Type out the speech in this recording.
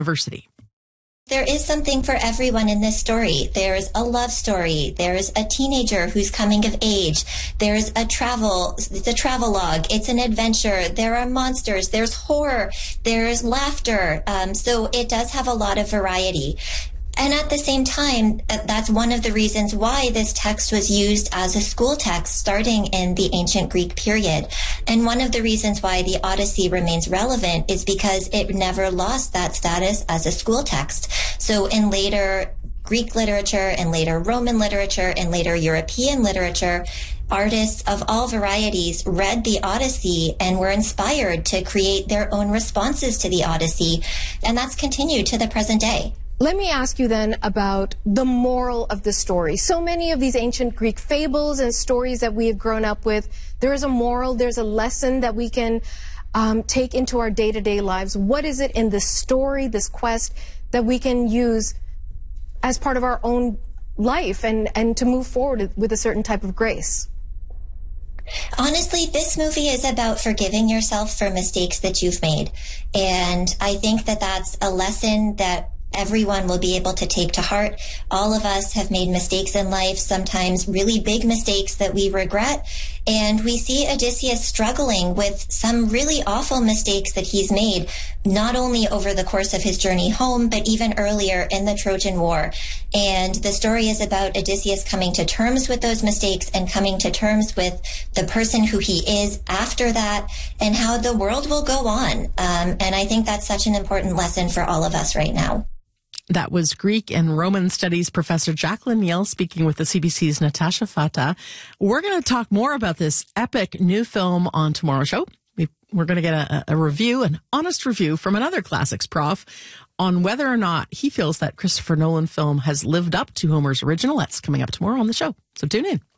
University. There is something for everyone in this story. There's a love story. There's a teenager who's coming of age. There's it's a travelogue. It's an adventure. There are monsters. There's horror. There's laughter. So it does have a lot of variety. And at the same time, that's one of the reasons why this text was used as a school text starting in the ancient Greek period. And one of the reasons why the Odyssey remains relevant is because it never lost that status as a school text. So in later Greek literature and later Roman literature and later European literature, artists of all varieties read the Odyssey and were inspired to create their own responses to the Odyssey. And that's continued to the present day. Let me ask you then about the moral of the story. So many of these ancient Greek fables and stories that we have grown up with, there is a moral, there's a lesson that we can take into our day-to-day lives. What is it in this story, this quest, that we can use as part of our own life and to move forward with a certain type of grace? Honestly, this movie is about forgiving yourself for mistakes that you've made. And I think that that's a lesson that everyone will be able to take to heart. All of us have made mistakes in life, sometimes really big mistakes that we regret. And we see Odysseus struggling with some really awful mistakes that he's made, not only over the course of his journey home, but even earlier in the Trojan War. And the story is about Odysseus coming to terms with those mistakes and coming to terms with the person who he is after that and how the world will go on. And I think that's such an important lesson for all of us right now. That was Greek and Roman Studies professor Jacqueline Neal speaking with the CBC's Natasha Fatah. We're going to talk more about this epic new film on tomorrow's show. We're going to get a review, an honest review from another classics prof on whether or not he feels that Christopher Nolan film has lived up to Homer's original. That's coming up tomorrow on the show. So tune in.